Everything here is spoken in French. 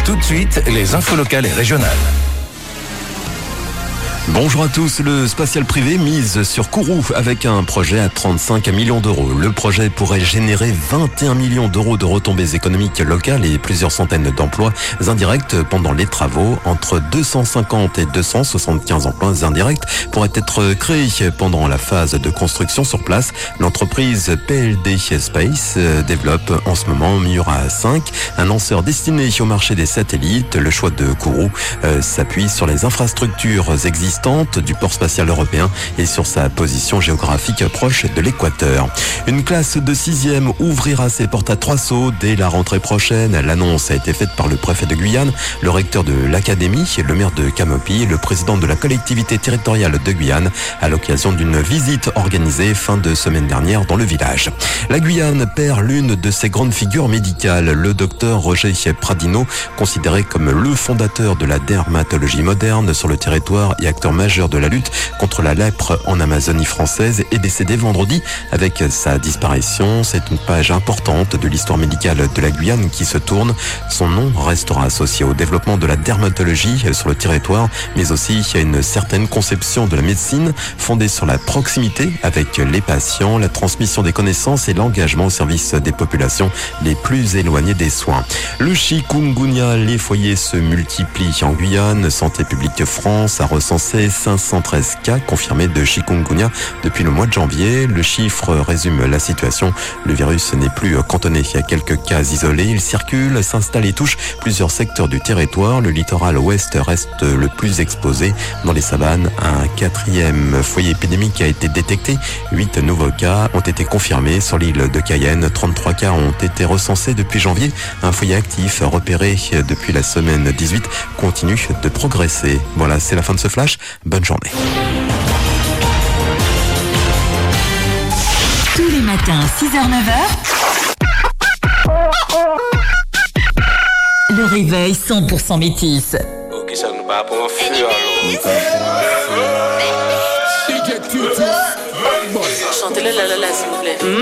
Tout de suite, les infos locales et régionales. Bonjour à tous, le spatial privé mise sur Kourou avec un projet à 35 millions d'euros. Le projet pourrait générer 21 millions d'euros de retombées économiques locales et plusieurs centaines d'emplois indirects pendant les travaux. Entre 250 et 275 emplois indirects pourraient être créés pendant la phase de construction sur place. L'entreprise PLD Space développe en ce moment Miura 5, un lanceur destiné au marché des satellites. Le choix de Kourou s'appuie sur les infrastructures existantes du port spatial européen et sur sa position géographique proche de l'équateur. Une classe de 6e ouvrira ses portes à Trois-Sceaux dès la rentrée prochaine. L'annonce a été faite par le préfet de Guyane, le recteur de l'académie, le maire de Camopi et le président de la collectivité territoriale de Guyane à l'occasion d'une visite organisée fin de semaine dernière dans le village. La Guyane perd l'une de ses grandes figures médicales, le docteur Roger Pradino, considéré comme le fondateur de la dermatologie moderne sur le territoire et acteur majeur de la lutte contre la lèpre en Amazonie française, est décédé vendredi. Avec sa disparition, c'est une page importante de l'histoire médicale de la Guyane qui se tourne. Son nom restera associé au développement de la dermatologie sur le territoire, mais aussi à une certaine conception de la médecine fondée sur la proximité avec les patients, la transmission des connaissances et l'engagement au service des populations les plus éloignées des soins. Le chikungunya, les foyers se multiplient en Guyane. Santé publique France a recensé 513 cas confirmés de chikungunya depuis le mois de janvier. Le chiffre résume la situation. Le virus n'est plus cantonné à quelques cas isolés. Il circule, s'installe et touche plusieurs secteurs du territoire. Le littoral ouest reste le plus exposé. Dans les savanes, un 4e foyer épidémique a été détecté. 8 nouveaux cas ont été confirmés sur l'île de Cayenne. 33 cas ont été recensés depuis janvier. Un foyer actif repéré depuis la semaine 18 continue de progresser. Voilà, c'est la fin de ce flash. Bonne journée. Tous les matins, 6h-9h. Le réveil 100% métis. Chantez-le, s'il vous plaît.